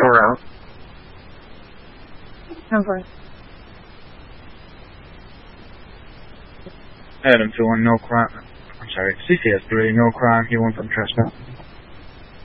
4 out. Over. Adam 2-1, no crime. I'm sorry, CCS 3, no crime, he went from trespass.